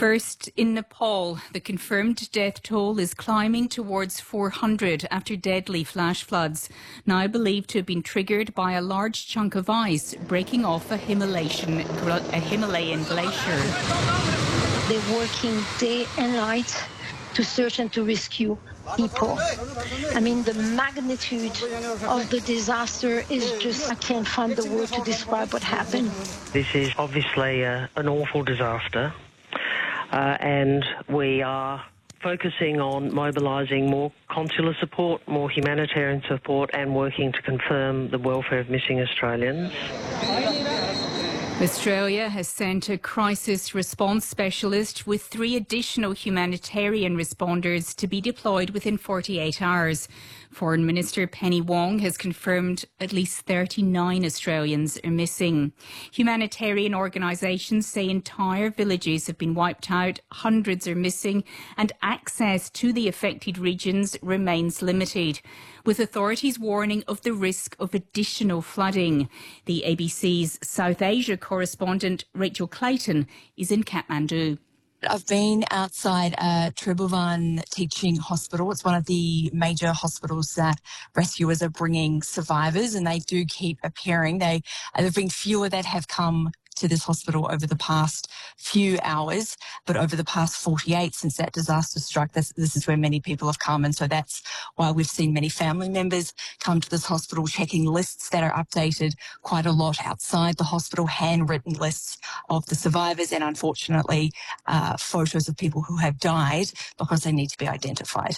First, in Nepal, the confirmed death toll is climbing towards 400 after deadly flash floods, now believed to have been triggered by a large chunk of ice breaking off a Himalayan glacier. They're working day and night to search and to rescue people. I mean, the magnitude of the disaster is just, I can't find the word to describe what happened. This is obviously an awful disaster, and we are focusing on mobilising more consular support, more humanitarian support, and working to confirm the welfare of missing Australians. Australia has sent a crisis response specialist with 3 additional humanitarian responders to be deployed within 48 hours. Foreign Minister Penny Wong has confirmed at least 39 Australians are missing. Humanitarian organisations say entire villages have been wiped out, hundreds are missing, and access to the affected regions remains limited, with authorities warning of the risk of additional flooding. The ABC's South Asia correspondent Rachel Clayton is in Kathmandu. I've been outside Tribhuvan Teaching Hospital. It's one of the major hospitals that rescuers are bringing survivors, and they do keep appearing. There have been fewer that have come to this hospital over the past few hours, but over the past 48 since that disaster struck, this is where many people have come. And so that's why we've seen many family members come to this hospital, checking lists that are updated quite a lot outside the hospital, handwritten lists of the survivors, and unfortunately photos of people who have died because they need to be identified.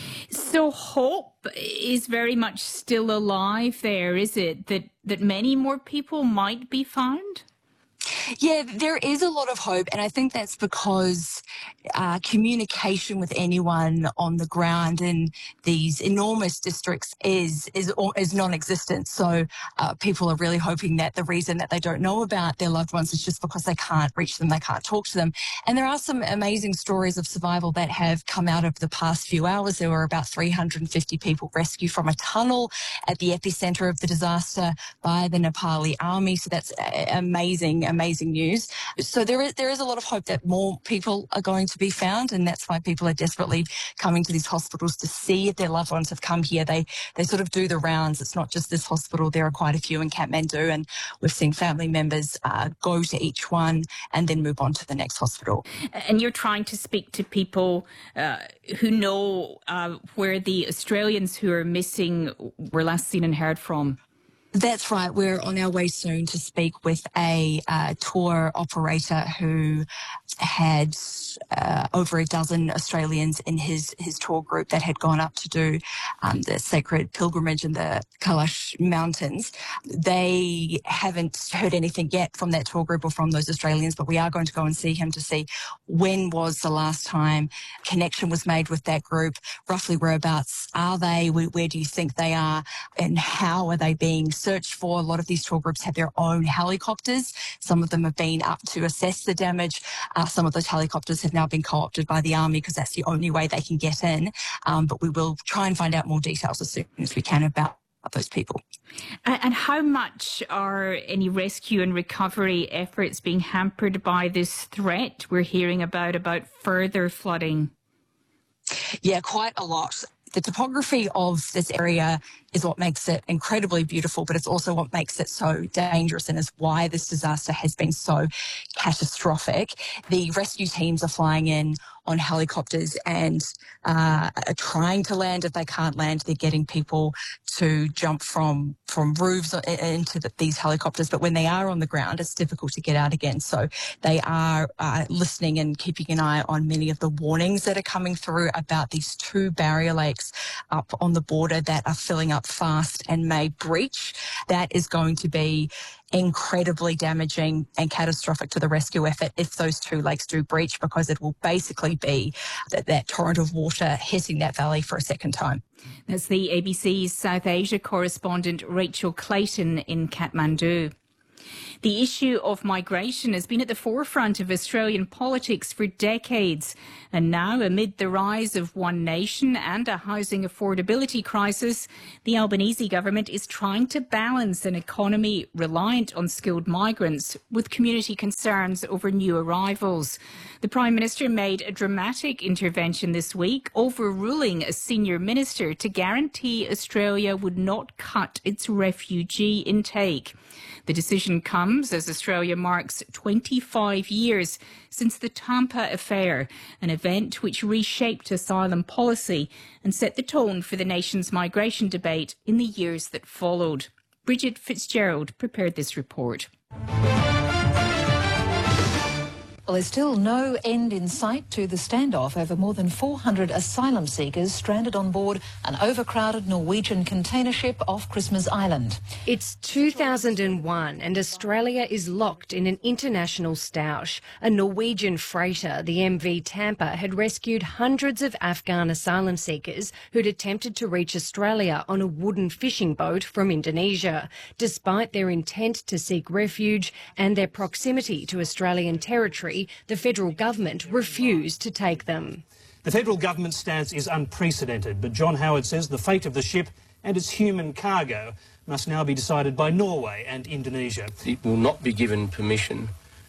So hope is very much still alive there, is it? That many more people might be found? Yeah, there is a lot of hope, and I think that's because communication with anyone on the ground in these enormous districts is non-existent. So people are really hoping that the reason that they don't know about their loved ones is just because they can't reach them, they can't talk to them. And there are some amazing stories of survival that have come out of the past few hours. There were about 350 people rescued from a tunnel at the epicenter of the disaster by the Nepali army. So that's amazing news. So there is a lot of hope that more people are going to be found, and that's why people are desperately coming to these hospitals to see if their loved ones have come here. They sort of do the rounds. It's not just this hospital. There are quite a few in Kathmandu, and we've seen family members go to each one and then move on to the next hospital. And you're trying to speak to people who know where the Australians who are missing were last seen and heard from. That's right. We're on our way soon to speak with a tour operator who had over a dozen Australians in his tour group that had gone up to do the sacred pilgrimage in the Kailash Mountains. They haven't heard anything yet from that tour group or from those Australians, but we are going to go and see him to see when was the last time connection was made with that group, roughly whereabouts are they, where do you think they are, and how are they being searched for. A lot of these tour groups have their own helicopters. Some of them have been up to assess the damage. Some of those helicopters have now been co-opted by the army because that's the only way they can get in. But we will try and find out more details as soon as we can about those people. And how much are any rescue and recovery efforts being hampered by this threat we're hearing about further flooding? Yeah, quite a lot. The topography of this area is what makes it incredibly beautiful, but it's also what makes it so dangerous and is why this disaster has been so catastrophic. The rescue teams are flying in on helicopters and are trying to land. If they can't land, they're getting people to jump from roofs into these helicopters. But when they are on the ground, it's difficult to get out again. So they are listening and keeping an eye on many of the warnings that are coming through about these 2 barrier lakes up on the border that are filling up fast and may breach. That is going to be incredibly damaging and catastrophic to the rescue effort if those 2 lakes do breach, because it will basically be that torrent of water hitting that valley for a second time. That's the ABC's South Asia correspondent Rachel Clayton in Kathmandu. The issue of migration has been at the forefront of Australian politics for decades. And now, amid the rise of One Nation and a housing affordability crisis, the Albanese government is trying to balance an economy reliant on skilled migrants with community concerns over new arrivals. The Prime Minister made a dramatic intervention this week, overruling a senior minister to guarantee Australia would not cut its refugee intake. The decision comes as Australia marks 25 years since the Tampa affair, an event which reshaped asylum policy and set the tone for the nation's migration debate in the years that followed. Bridget Fitzgerald prepared this report. Well, there's still no end in sight to the standoff over more than 400 asylum seekers stranded on board an overcrowded Norwegian container ship off Christmas Island. It's 2001 and Australia is locked in an international stoush. A Norwegian freighter, the MV Tampa, had rescued hundreds of Afghan asylum seekers who'd attempted to reach Australia on a wooden fishing boat from Indonesia. Despite their intent to seek refuge and their proximity to Australian territory, the federal government refused to take them. The federal government's stance is unprecedented, but John Howard says the fate of the ship and its human cargo must now be decided by Norway and Indonesia. It will not be given permission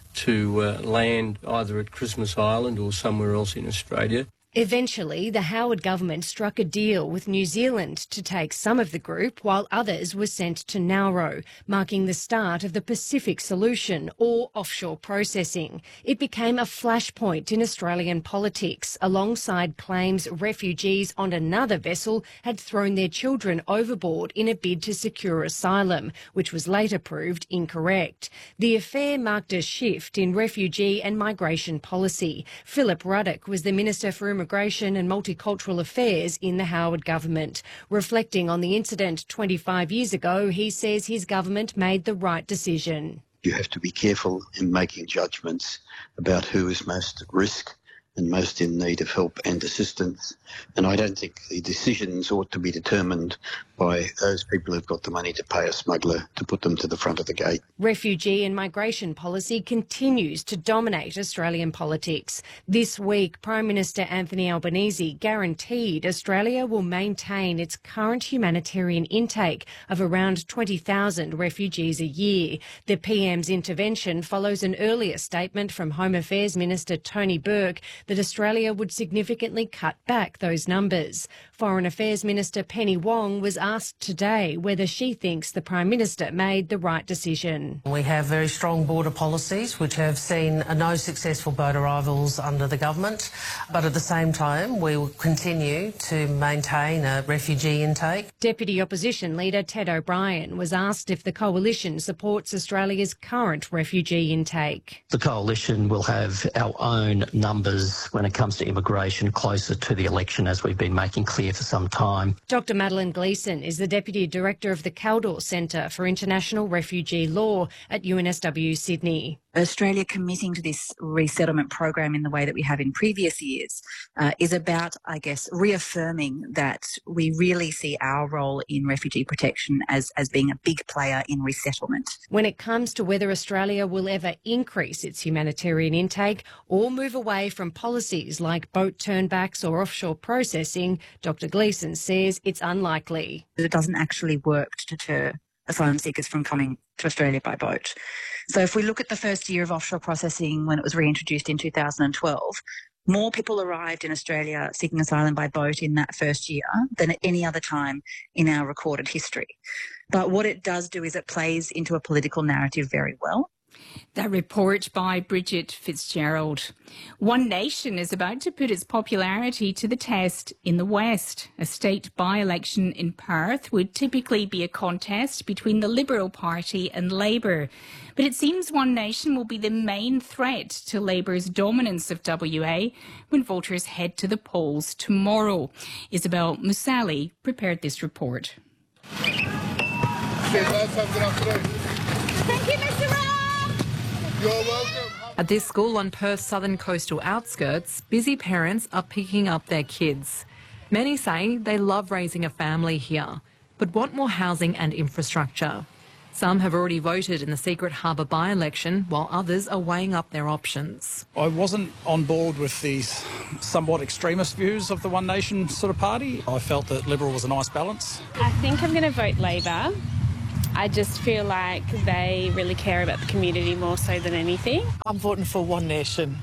to land either at Christmas Island or somewhere else in Australia. Eventually, the Howard government struck a deal with New Zealand to take some of the group while others were sent to Nauru, marking the start of the Pacific Solution, or offshore processing. It became a flashpoint in Australian politics, alongside claims refugees on another vessel had thrown their children overboard in a bid to secure asylum, which was later proved incorrect. The affair marked a shift in refugee and migration policy. Philip Ruddock was the Minister for Immigration and Multicultural Affairs in the Howard government. Reflecting on the incident 25 years ago, he says his government made the right decision. You have to be careful in making judgments about who is most at risk and most in need of help and assistance. And I don't think the decisions ought to be determined by those people who've got the money to pay a smuggler to put them to the front of the gate. Refugee and migration policy continues to dominate Australian politics. This week, Prime Minister Anthony Albanese guaranteed Australia will maintain its current humanitarian intake of around 20,000 refugees a year. The PM's intervention follows an earlier statement from Home Affairs Minister Tony Burke that Australia would significantly cut back those numbers. Foreign Affairs Minister Penny Wong was asked today whether she thinks the Prime Minister made the right decision. We have very strong border policies which have seen no successful boat arrivals under the government, but at the same time we will continue to maintain a refugee intake. Deputy Opposition Leader Ted O'Brien was asked if the Coalition supports Australia's current refugee intake. The Coalition will have our own numbers when it comes to immigration closer to the election, as we've been making clear for some time. Dr Madeline Gleeson is the Deputy Director of the Caldor Centre for International Refugee Law at UNSW Sydney. Australia committing to this resettlement program in the way that we have in previous years is about, I guess, reaffirming that we really see our role in refugee protection as being a big player in resettlement. When it comes to whether Australia will ever increase its humanitarian intake or move away from policies like boat turnbacks or offshore processing, Dr Gleeson says it's unlikely. It doesn't actually work to deter asylum seekers from coming to Australia by boat. So if we look at the first year of offshore processing when it was reintroduced in 2012, more people arrived in Australia seeking asylum by boat in that first year than at any other time in our recorded history. But what it does do is it plays into a political narrative very well. That report by Bridget Fitzgerald. One Nation is about to put its popularity to the test in the West. A state by-election in Perth would typically be a contest between the Liberal Party and Labor. But it seems One Nation will be the main threat to Labor's dominance of WA when voters head to the polls tomorrow. Isabel Musali prepared this report. Thank you, Mr. Rowe. You're welcome. At this school on Perth's southern coastal outskirts, busy parents are picking up their kids. Many say they love raising a family here, but want more housing and infrastructure. Some have already voted in the Secret Harbour by-election, while others are weighing up their options. I wasn't on board with these somewhat extremist views of the One Nation sort of party. I felt that Liberal was a nice balance. I think I'm going to vote Labor. I just feel like they really care about the community more so than anything. I'm voting for One Nation.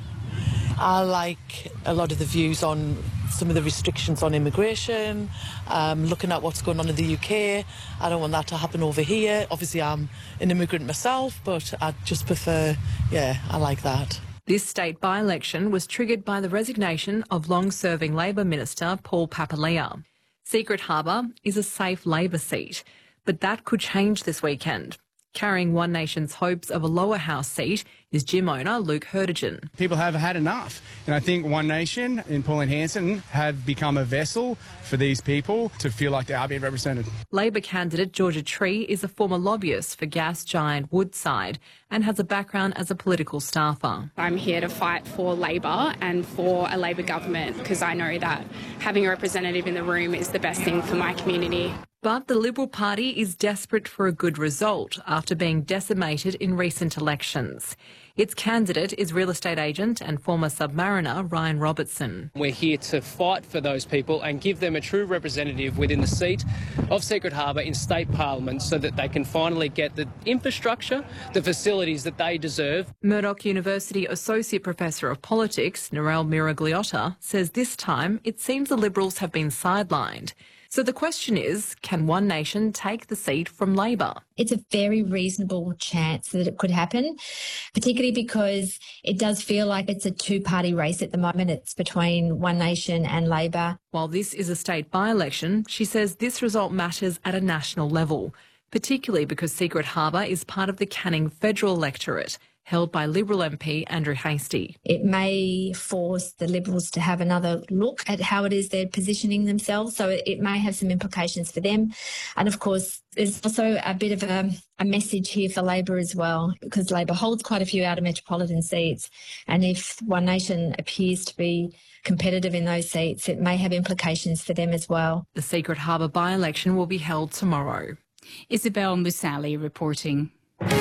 I like a lot of the views on some of the restrictions on immigration, looking at what's going on in the UK. I don't want that to happen over here. Obviously, I'm an immigrant myself, but I just prefer, I like that. This state by-election was triggered by the resignation of long-serving Labor Minister Paul Papalia. Secret Harbour is a safe Labor seat, but that could change this weekend. Carrying One Nation's hopes of a lower house seat is gym owner Luke Hurtigan. People have had enough, and I think One Nation and Pauline Hanson have become a vessel for these people to feel like they are being represented. Labor candidate Georgia Tree is a former lobbyist for gas giant Woodside and has a background as a political staffer. I'm here to fight for Labor and for a Labor government because I know that having a representative in the room is the best thing for my community. But the Liberal Party is desperate for a good result after being decimated in recent elections. Its candidate is real estate agent and former Submariner Ryan Robertson. We're here to fight for those people and give them a true representative within the seat of Secret Harbour in state parliament so that they can finally get the infrastructure, the facilities that they deserve. Murdoch University Associate Professor of Politics, Narelle Miragliotta, says this time it seems the Liberals have been sidelined. So the question is, can One Nation take the seat from Labor? It's a very reasonable chance that it could happen, particularly because it does feel like it's a two-party race at the moment. It's between One Nation and Labor. While this is a state by-election, she says this result matters at a national level, particularly because Secret Harbour is part of the Canning federal electorate, held by Liberal MP Andrew Hastie. It may force the Liberals to have another look at how it is they're positioning themselves, so it may have some implications for them. And of course, there's also a bit of a message here for Labor as well, because Labor holds quite a few outer metropolitan seats, and if One Nation appears to be competitive in those seats, it may have implications for them as well. The Secret Harbour by-election will be held tomorrow. Isabel Musali reporting.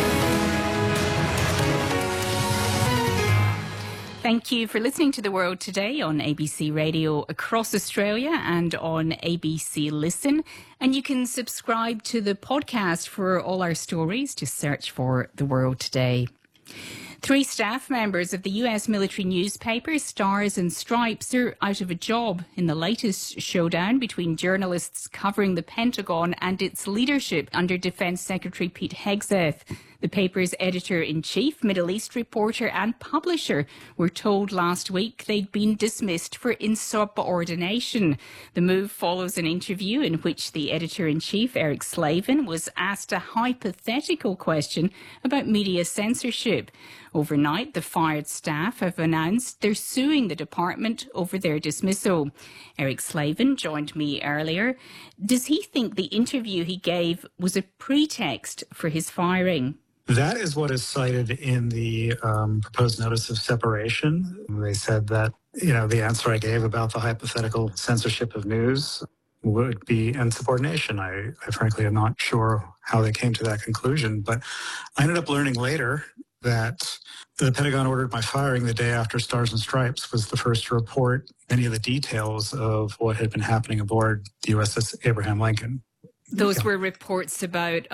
Thank you for listening to The World Today on ABC Radio across Australia and on ABC Listen. And you can subscribe to the podcast for all our stories. Just search for The World Today. 3 staff members of the US military newspaper Stars and Stripes are out of a job in the latest showdown between journalists covering the Pentagon and its leadership under Defence Secretary Pete Hegseth. The paper's editor-in-chief, Middle East reporter and publisher were told last week they'd been dismissed for insubordination. The move follows an interview in which the editor-in-chief, Eric Slavin, was asked a hypothetical question about media censorship. Overnight, the fired staff have announced they're suing the department over their dismissal. Eric Slavin joined me earlier. Does he think the interview he gave was a pretext for his firing? That is what is cited in the proposed notice of separation. They said that, the answer I gave about the hypothetical censorship of news would be insubordination. I frankly am not sure how they came to that conclusion, but I ended up learning later that the Pentagon ordered my firing the day after Stars and Stripes was the first to report many of the details of what had been happening aboard the USS Abraham Lincoln. Those were reports about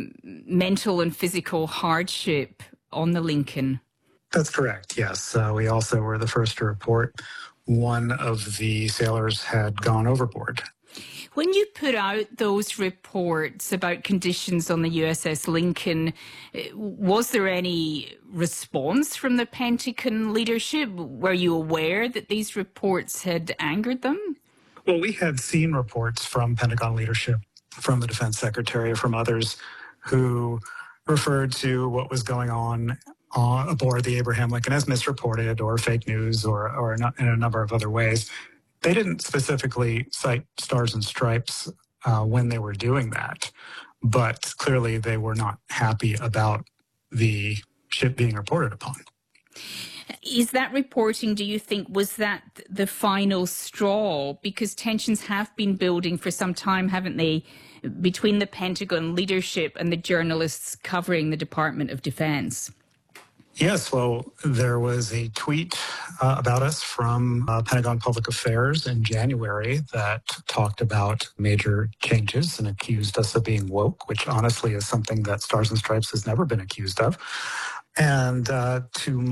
mental and physical hardship on the Lincoln. That's correct, yes. We also were the first to report one of the sailors had gone overboard. When you put out those reports about conditions on the USS Lincoln, was there any response from the Pentagon leadership? Were you aware that these reports had angered them? Well, we had seen reports from Pentagon leadership, from the defense secretary, from others who referred to what was going on aboard the Abraham Lincoln as misreported or fake news or in a number of other ways. They didn't specifically cite Stars and Stripes when they were doing that, but clearly they were not happy about the ship being reported upon. Is that reporting, do you think, was that the final straw? Because tensions have been building for some time, haven't they, between the Pentagon leadership and the journalists covering the Department of Defense? Yes, well, there was a tweet about us from Pentagon Public Affairs in January that talked about major changes and accused us of being woke, which honestly is something that Stars and Stripes has never been accused of. And to